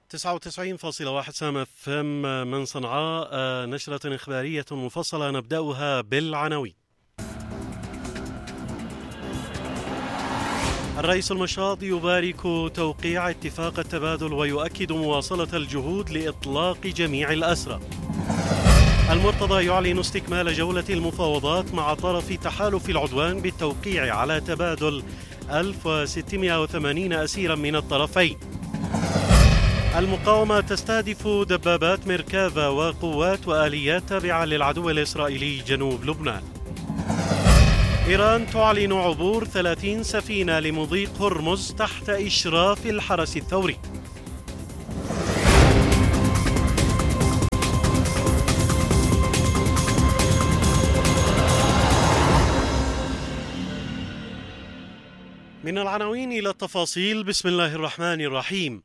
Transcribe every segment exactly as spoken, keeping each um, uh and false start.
تسعة وتسعين فاصلة واحد سام اف ام من صنعاء. نشرة إخبارية مفصلة نبدأها بالعناوين. الرئيس المشاط يبارك توقيع اتفاق التبادل ويؤكد مواصلة الجهود لإطلاق جميع الأسرى. المرتضى يعلن استكمال جولة المفاوضات مع طرف تحالف العدوان بالتوقيع على تبادل ألف وستمائة وثمانين أسيرا من الطرفين. المقاومة تستهدف دبابات ميركافا وقوات وآليات تابعة للعدو الإسرائيلي جنوب لبنان. إيران تعلن عبور ثلاثين سفينة لمضيق هرمز تحت إشراف الحرس الثوري. من العناوين إلى التفاصيل. بسم الله الرحمن الرحيم.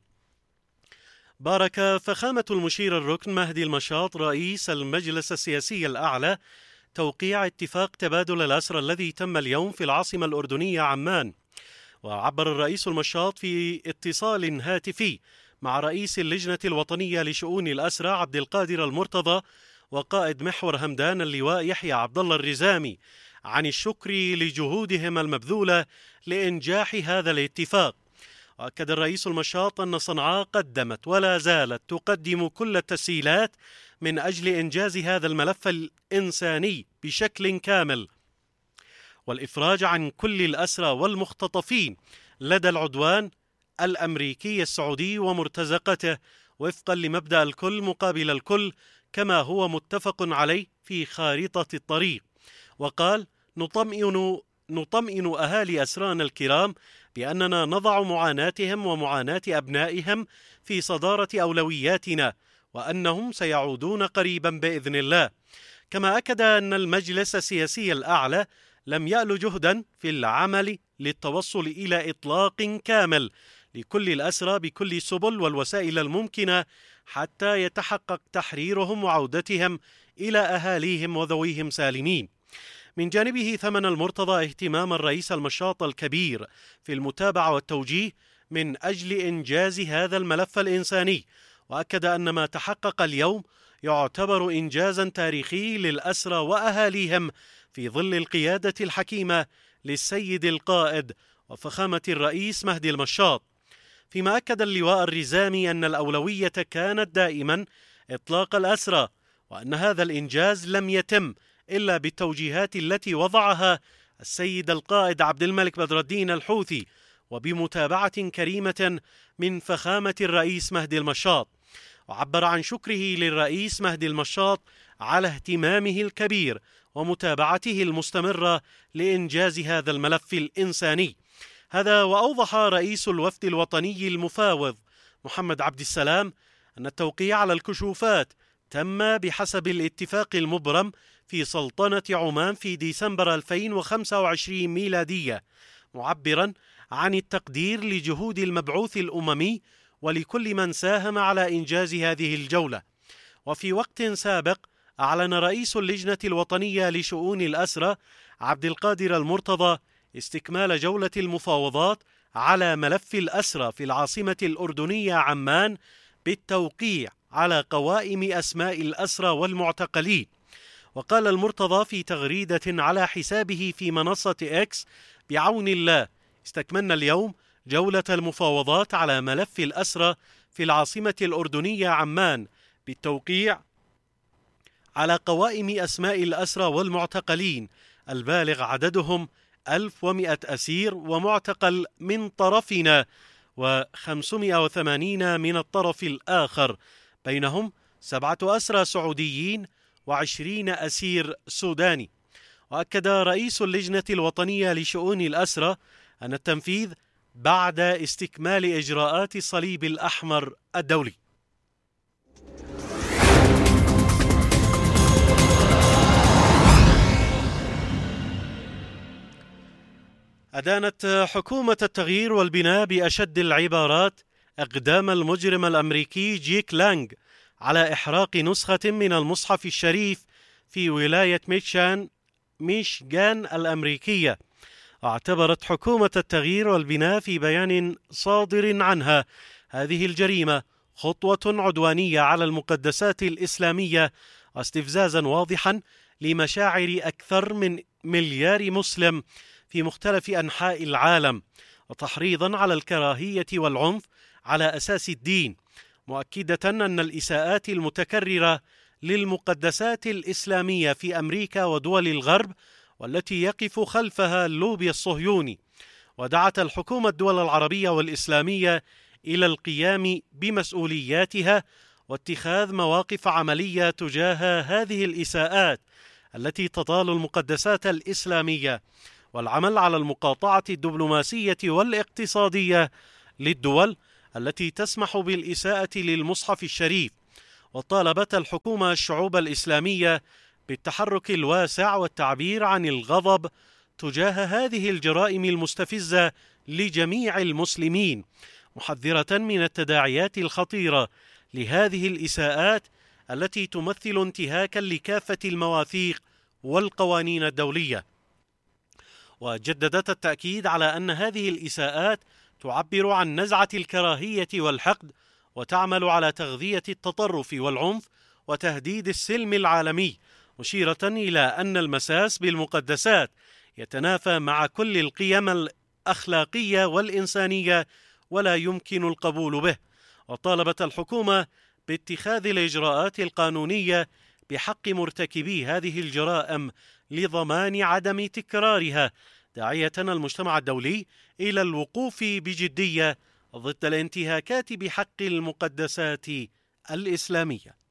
بارك فخامة المشير الركن مهدي المشاط رئيس المجلس السياسي الأعلى توقيع اتفاق تبادل الأسرى الذي تم اليوم في العاصمة الأردنية عمان. وعبر الرئيس المشاط في اتصال هاتفي مع رئيس اللجنة الوطنية لشؤون الأسرى عبد القادر المرتضى وقائد محور همدان اللواء يحيى عبد الله الرزامي عن الشكر لجهودهم المبذولة لإنجاح هذا الاتفاق. وأكد الرئيس المشاط أن صنعاء قدمت ولا زالت تقدم كل التسهيلات من أجل إنجاز هذا الملف الإنساني بشكل كامل والإفراج عن كل الأسرى والمختطفين لدى العدوان الأمريكي السعودي ومرتزقته وفقا لمبدأ الكل مقابل الكل كما هو متفق عليه في خارطة الطريق. وقال: نطمئن نطمئن أهالي أسرانا الكرام بأننا نضع معاناتهم ومعاناة أبنائهم في صدارة أولوياتنا وأنهم سيعودون قريبا بإذن الله. كما أكد أن المجلس السياسي الأعلى لم يأل جهدا في العمل للتوصل إلى إطلاق كامل لكل الأسرى بكل السبل والوسائل الممكنة حتى يتحقق تحريرهم وعودتهم إلى أهاليهم وذويهم سالمين. من جانبه ثمن المرتضى اهتمام الرئيس المشاط الكبير في المتابعة والتوجيه من أجل إنجاز هذا الملف الإنساني، وأكد أن ما تحقق اليوم يعتبر إنجازا تاريخي للأسرى وأهاليهم في ظل القيادة الحكيمة للسيد القائد وفخامة الرئيس مهدي المشاط. فيما أكد اللواء الرزامي أن الأولوية كانت دائما إطلاق الأسرى، وأن هذا الإنجاز لم يتم إلا بالتوجيهات التي وضعها السيد القائد عبد الملك بدر الدين الحوثي وبمتابعة كريمة من فخامة الرئيس مهدي المشاط. وعبر عن شكره للرئيس مهدي المشاط على اهتمامه الكبير ومتابعته المستمرة لإنجاز هذا الملف الإنساني. هذا وأوضح رئيس الوفد الوطني المفاوض محمد عبد السلام أن التوقيع على الكشوفات تم بحسب الاتفاق المبرم في سلطنة عمان في ديسمبر ألفين وخمسة وعشرين ميلادية، معبرا عن التقدير لجهود المبعوث الأممي ولكل من ساهم على إنجاز هذه الجولة. وفي وقت سابق أعلن رئيس اللجنة الوطنية لشؤون الأسرى عبد القادر المرتضى استكمال جولة المفاوضات على ملف الأسرى في العاصمة الأردنية عمان بالتوقيع على قوائم أسماء الأسرى والمعتقلين. وقال المرتضى في تغريدة على حسابه في منصة إكس: بعون الله استكملنا اليوم جولة المفاوضات على ملف الأسرى في العاصمة الأردنية عمان بالتوقيع على قوائم أسماء الأسرى والمعتقلين البالغ عددهم ألف ومئة أسير ومعتقل من طرفنا وخمسمائة وثمانين من الطرف الآخر، بينهم سبعة أسرى سعوديين وعشرين أسير سوداني. وأكد رئيس اللجنة الوطنية لشؤون الأسرى أن التنفيذ بعد استكمال إجراءات الصليب الأحمر الدولي. أدانت حكومة التغيير والبناء بأشد العبارات إقدام المجرم الأمريكي جيك لانغ على إحراق نسخة من المصحف الشريف في ولاية ميشيغان ميشيغان الأمريكية. واعتبرت حكومة التغيير والبناء في بيان صادر عنها هذه الجريمة خطوة عدوانية على المقدسات الإسلامية واستفزازا واضحا لمشاعر أكثر من مليار مسلم في مختلف أنحاء العالم، وتحريضا على الكراهية والعنف على أساس الدين، مؤكدة أن الإساءات المتكررة للمقدسات الإسلامية في أمريكا ودول الغرب والتي يقف خلفها اللوبي الصهيوني. ودعت الحكومة الدول العربية والإسلامية إلى القيام بمسؤولياتها واتخاذ مواقف عملية تجاه هذه الإساءات التي تطال المقدسات الإسلامية، والعمل على المقاطعة الدبلوماسية والاقتصادية للدول التي تسمح بالإساءة للمصحف الشريف. وطالبت الحكومة الشعوب الإسلامية بالتحرك الواسع والتعبير عن الغضب تجاه هذه الجرائم المستفزة لجميع المسلمين، محذرة من التداعيات الخطيرة لهذه الإساءات التي تمثل انتهاكا لكافة المواثيق والقوانين الدولية. وجددت التأكيد على أن هذه الإساءات تعبر عن نزعة الكراهية والحقد، وتعمل على تغذية التطرف والعنف وتهديد السلم العالمي، مشيرة إلى أن المساس بالمقدسات يتنافى مع كل القيم الأخلاقية والإنسانية ولا يمكن القبول به. وطالبت الحكومة باتخاذ الإجراءات القانونية بحق مرتكبي هذه الجرائم لضمان عدم تكرارها، داعية المجتمع الدولي إلى الوقوف بجدية ضد الانتهاكات بحق المقدسات الإسلامية.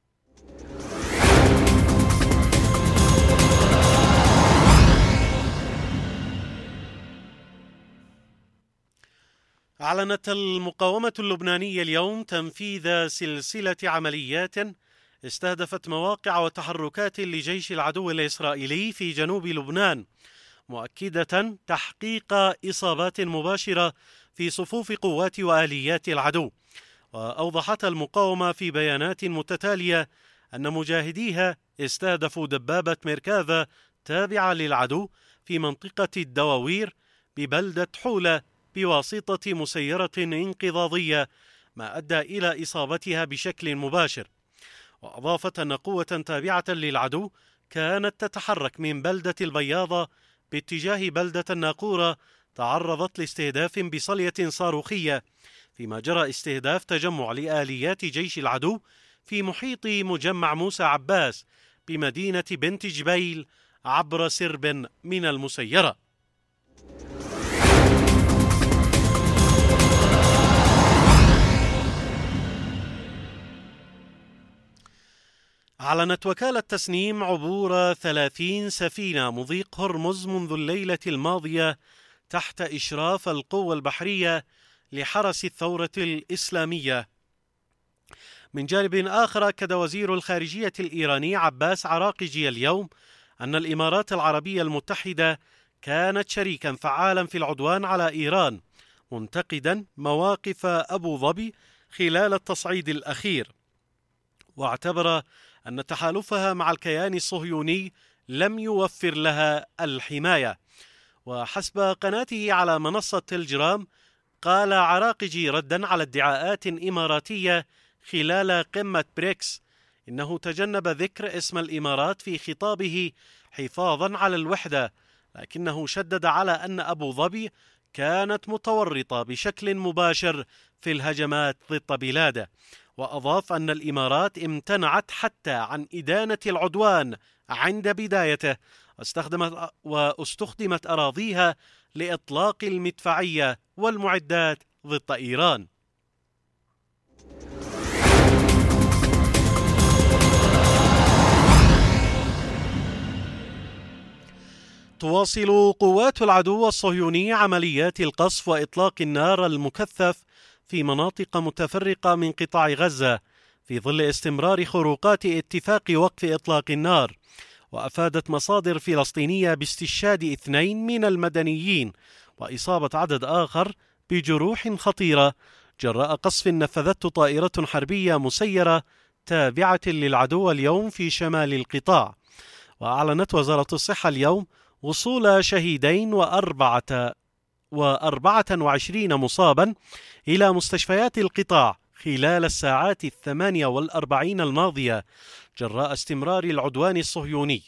أعلنت المقاومة اللبنانية اليوم تنفيذ سلسلة عمليات استهدفت مواقع وتحركات لجيش العدو الإسرائيلي في جنوب لبنان، مؤكدة تحقيق إصابات مباشرة في صفوف قوات وآليات العدو. وأوضحت المقاومة في بيانات متتالية أن مجاهديها استهدفوا دبابة ميركافا تابعة للعدو في منطقة الدواوير ببلدة حولة بواسطة مسيرة انقضاضية، ما أدى إلى إصابتها بشكل مباشر. وأضافت أن قوة تابعة للعدو كانت تتحرك من بلدة البياضة باتجاه بلدة الناقورة تعرضت لاستهداف بصلية صاروخية، فيما جرى استهداف تجمع لآليات جيش العدو في محيط مجمع موسى عباس بمدينة بنت جبيل عبر سرب من المسيرة. أعلنت وكالة تسنيم عبور ثلاثين سفينة مضيق هرمز منذ الليلة الماضية تحت إشراف القوة البحرية لحرس الثورة الإسلامية. من جانب آخر، أكد وزير الخارجية الإيراني عباس عراقجي اليوم أن الإمارات العربية المتحدة كانت شريكا فعالا في العدوان على إيران، منتقدا مواقف أبو ظبي خلال التصعيد الأخير، واعتبر أن تحالفها مع الكيان الصهيوني لم يوفر لها الحماية. وحسب قناته على منصة تلجرام، قال عراقجي ردا على ادعاءات إماراتية خلال قمة بريكس إنه تجنب ذكر اسم الإمارات في خطابه حفاظا على الوحدة، لكنه شدد على أن أبو ظبي كانت متورطة بشكل مباشر في الهجمات ضد بلاده. وأضاف أن الإمارات امتنعت حتى عن إدانة العدوان عند بدايته، واستخدمت واستخدمت أراضيها لإطلاق المدفعية والمعدات ضد إيران. تواصل قوات العدو الصهيوني عمليات القصف وإطلاق النار المكثف في مناطق متفرقة من قطاع غزة في ظل استمرار خروقات اتفاق وقف إطلاق النار. وأفادت مصادر فلسطينية باستشهاد اثنين من المدنيين وإصابة عدد آخر بجروح خطيرة جراء قصف نفذته طائرة حربية مسيرة تابعة للعدو اليوم في شمال القطاع. وأعلنت وزارة الصحة اليوم وصول شهيدين وأربعة وأربعة وعشرين مصابا إلى مستشفيات القطاع خلال الساعات الثمانية والأربعين الماضية جراء استمرار العدوان الصهيوني.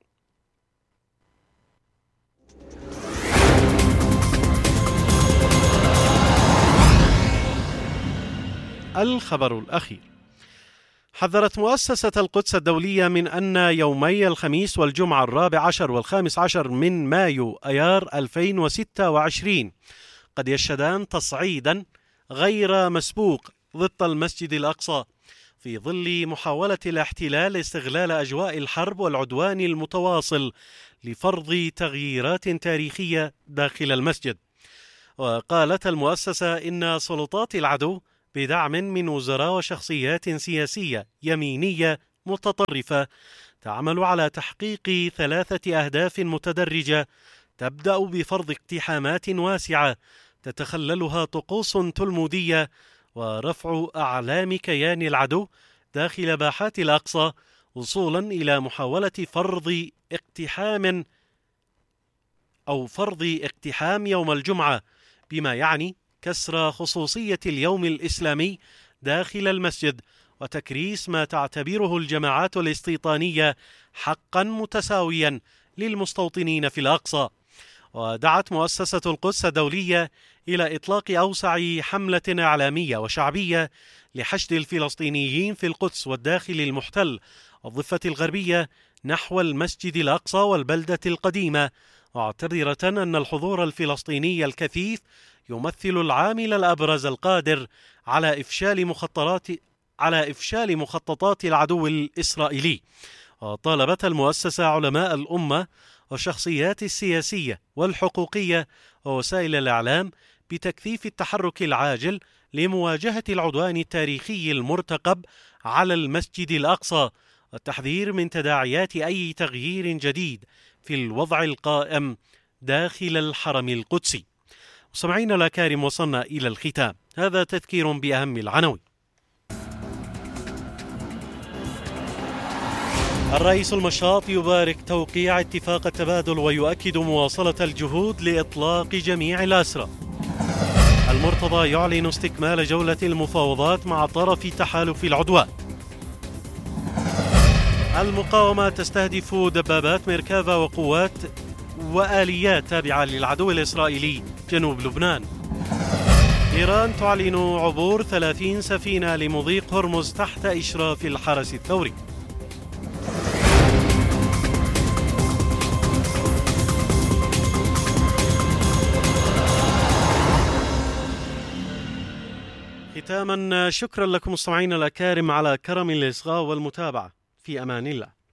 الخبر الأخير: حذرت مؤسسة القدس الدولية من أن يومي الخميس والجمعة الرابع عشر والخامس عشر من مايو أيار ألفين وستة وعشرين قد يشهدان تصعيدا غير مسبوق ضد المسجد الأقصى في ظل محاولة الاحتلال استغلال أجواء الحرب والعدوان المتواصل لفرض تغييرات تاريخية داخل المسجد. وقالت المؤسسة إن سلطات العدو بدعم من وزراء وشخصيات سياسية يمينية متطرفة تعمل على تحقيق ثلاثة أهداف متدرجة، تبدأ بفرض اقتحامات واسعة تتخللها طقوس تلمودية ورفع أعلام كيان العدو داخل باحات الأقصى، وصولا إلى محاولة فرض اقتحام أو فرض اقتحام يوم الجمعة، بما يعني كسر خصوصية اليوم الإسلامي داخل المسجد وتكريس ما تعتبره الجماعات الاستيطانية حقا متساويا للمستوطنين في الأقصى. ودعت مؤسسة القدس الدولية إلى إطلاق أوسع حملة إعلامية وشعبية لحشد الفلسطينيين في القدس والداخل المحتل والضفة الغربية نحو المسجد الأقصى والبلدة القديمة، معتبرة أن الحضور الفلسطيني الكثيف يمثل العامل الأبرز القادر على إفشال مخططات على إفشال مخططات العدو الإسرائيلي. وطالبت المؤسسة علماء الأمة والشخصيات السياسية والحقوقية ووسائل الإعلام بتكثيف التحرك العاجل لمواجهة العدوان التاريخي المرتقب على المسجد الأقصى، والتحذير من تداعيات أي تغيير جديد في الوضع القائم داخل الحرم القدسي. مستمعينا الأكارم، وصلنا إلى الختام. هذا تذكير بأهم العناوين. الرئيس المشاط يبارك توقيع اتفاق التبادل ويؤكد مواصلة الجهود لإطلاق جميع الأسرى. المرتضى يعلن استكمال جولة المفاوضات مع طرف تحالف العدوان. المقاومة تستهدف دبابات ميركافا وقوات وآليات تابعة للعدو الإسرائيلي جنوب لبنان. إيران تعلن عبور ثلاثين سفينة لمضيق هرمز تحت إشراف الحرس الثوري. ختاما، شكرا لكم مستمعينا الأكارم على كرم الإصغاء والمتابعة. في أمان الله.